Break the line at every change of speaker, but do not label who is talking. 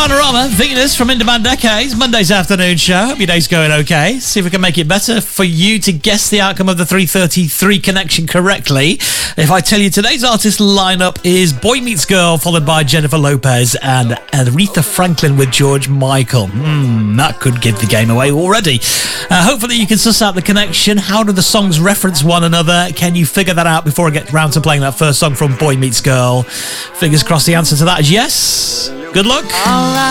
Panorama, Venus from In-Demand Decades, Monday's afternoon show. Hope your day's going okay. See if we can make it better for you to guess the outcome of the 333 connection correctly. If I tell you today's artist lineup is Boy Meets Girl, followed by Jennifer Lopez and Aretha Franklin with George Michael. That could give the game away already. Hopefully you can suss out the connection. How do the songs reference one another? Can you figure that out before I get round to playing that first song from Boy Meets Girl? Fingers crossed the answer to that is yes. Good luck.